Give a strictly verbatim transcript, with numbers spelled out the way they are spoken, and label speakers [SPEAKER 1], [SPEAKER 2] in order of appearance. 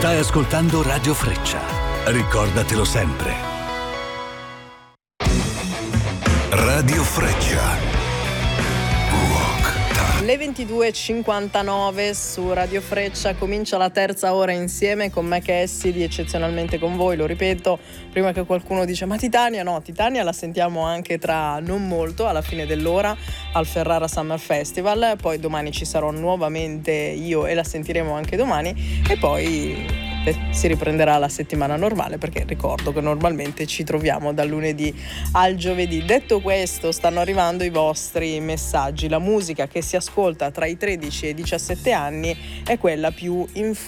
[SPEAKER 1] Stai ascoltando Radio Freccia. Ricordatelo sempre. Radio Freccia.
[SPEAKER 2] Le ventidue e cinquantanove su Radio Freccia, comincia la terza ora insieme con me che Essidi, eccezionalmente con voi, lo ripeto, prima che qualcuno dice ma Titania, no, Titania la sentiamo anche tra non molto, alla fine dell'ora, al Ferrara Summer Festival, poi domani ci sarò nuovamente io e la sentiremo anche domani e poi si riprenderà la settimana normale, perché ricordo che normalmente ci troviamo dal lunedì al giovedì. Detto questo, stanno arrivando i vostri messaggi. La musica che si ascolta tra i tredici e i diciassette anni è quella più in